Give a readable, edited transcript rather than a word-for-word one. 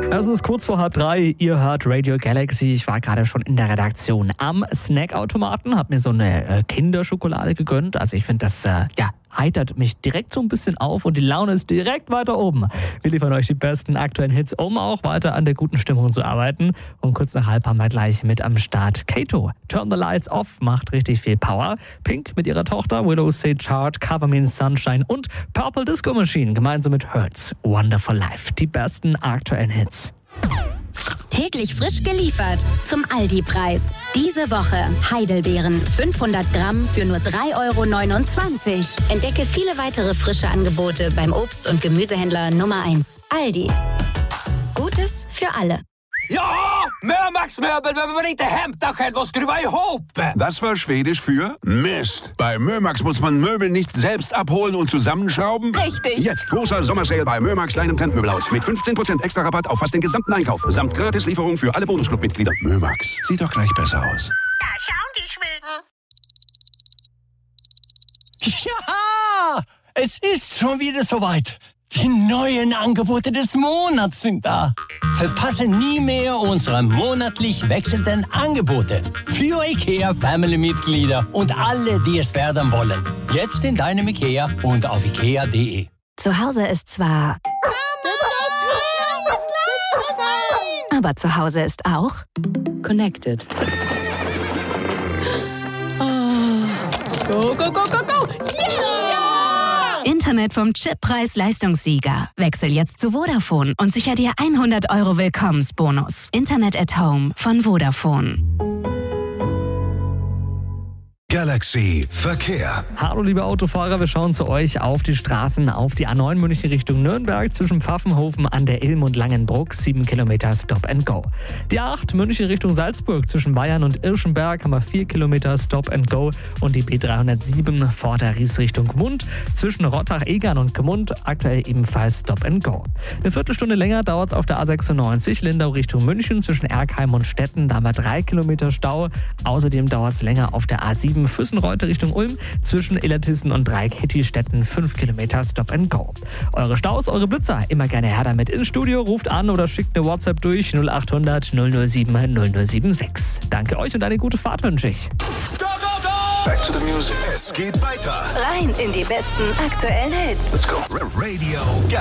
Es ist kurz vor 2:30, ihr hört Radio Galaxy. Ich war gerade schon in der Redaktion am Snackautomaten, habe mir so eine Kinderschokolade gegönnt. Also ich finde, das heitert mich direkt so ein bisschen auf und die Laune ist direkt weiter oben. Wir liefern euch die besten aktuellen Hits, um auch weiter an der guten Stimmung zu arbeiten. Und kurz nach 2:30 haben wir gleich mit am Start Kato. Turn the Lights Off macht richtig viel Power. Pink mit ihrer Tochter Willow Say Chart, Cover Me in Sunshine und Purple Disco Machine gemeinsam mit Hertz. Wonderful Life. Die besten aktuellen Hits. Täglich frisch geliefert zum Aldi-Preis. Diese Woche Heidelbeeren 500 Gramm für nur 3,29 €. Entdecke viele weitere frische Angebote beim Obst- und Gemüsehändler Nummer 1. Aldi. Gutes für alle. Ja, Mömax-Möbel, wenn man inte hämtar själv och skruva ihop. Das war Schwedisch für Mist. Bei Mömax muss man Möbel nicht selbst abholen und zusammenschrauben. Richtig. Jetzt großer Sommersale bei Mömax Klein- und Trendmöbelhaus mit 15% extra Rabatt auf fast den gesamten Einkauf. Samt Gratislieferung für alle Bonusclub-Mitglieder. Mömax, sieht doch gleich besser aus. Da schauen die Schweden. Ja, es ist schon wieder soweit. Die neuen Angebote des Monats sind da. Verpasse nie mehr unsere monatlich wechselnden Angebote für IKEA-Family-Mitglieder und alle, die es werden wollen. Jetzt in deinem IKEA und auf ikea.de. Zu Hause ist zwar... Aber zu Hause ist auch... Connected. Go, go, go, go, go! Internet vom Chip-Preis-Leistungssieger. Wechsel jetzt zu Vodafone und sicher dir 100 € Willkommensbonus. Internet at Home von Vodafone. Galaxy Verkehr. Hallo liebe Autofahrer, wir schauen zu euch auf die Straßen, auf die A9 München Richtung Nürnberg zwischen Pfaffenhofen an der Ilm und Langenbruck, 7 Kilometer Stop and Go. Die A8 München Richtung Salzburg zwischen Bayern und Irschenberg haben wir 4 Kilometer Stop and Go und die B307 vor der Ries Richtung Gmund zwischen Rottach-Egern und Gmund aktuell ebenfalls Stop and Go. Eine Viertelstunde länger dauert es auf der A96 Lindau Richtung München zwischen Erkheim und Stetten, da haben wir 3 Kilometer Stau. Außerdem dauert es länger auf der A7 Füssenreute Richtung Ulm zwischen Illertissen und Dreieck-Hittistetten 5 Kilometer Stop and Go. Eure Staus, eure Blitzer, immer gerne her damit ins Studio, ruft an oder schickt eine WhatsApp durch 0800 007 0076. Danke euch und eine gute Fahrt wünsche ich. Go, go, go! Back to the music. Es geht weiter. Rein in die besten aktuellen Hits. Let's go. Radio